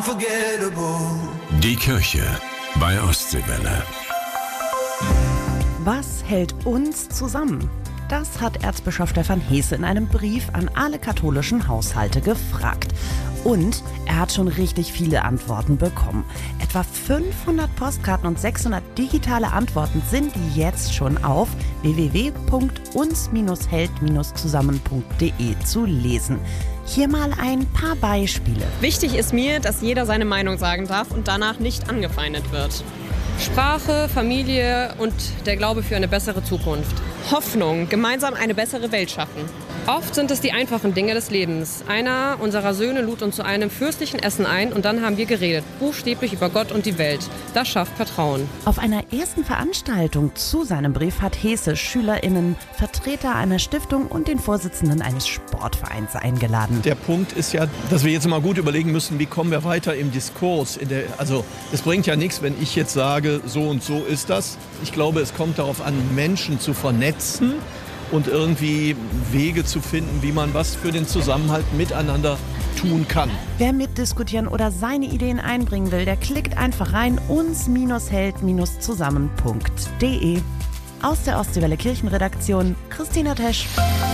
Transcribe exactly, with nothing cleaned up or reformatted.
Die Kirche bei Ostseewelle. Was hält uns zusammen? Das hat Erzbischof Stefan Heese in einem Brief an alle katholischen Haushalte gefragt. Und er hat schon richtig viele Antworten bekommen. Etwa fünfhundert Postkarten und sechshundert digitale Antworten sind jetzt schon auf w w w punkt uns hält zusammen punkt de zu lesen. Hier mal ein paar Beispiele. Wichtig ist mir, dass jeder seine Meinung sagen darf und danach nicht angefeindet wird. Sprache, Familie und der Glaube für eine bessere Zukunft. Hoffnung, gemeinsam eine bessere Welt schaffen. Oft sind es die einfachen Dinge des Lebens. Einer unserer Söhne lud uns zu einem fürstlichen Essen ein und dann haben wir geredet, buchstäblich über Gott und die Welt. Das schafft Vertrauen. Auf einer ersten Veranstaltung zu seinem Brief hat Heese SchülerInnen, Vertreter einer Stiftung und den Vorsitzenden eines Sportvereins eingeladen. Der Punkt ist ja, dass wir jetzt mal gut überlegen müssen, wie kommen wir weiter im Diskurs. In der, also es bringt ja nichts, wenn ich jetzt sage, so und so ist das. Ich glaube, es kommt darauf an, Menschen zu vernetzen und irgendwie Wege zu finden, wie man was für den Zusammenhalt miteinander tun kann. Wer mitdiskutieren oder seine Ideen einbringen will, der klickt einfach rein uns hält zusammen punkt de. Aus der Ostseewelle Kirchenredaktion, Christina Tesch.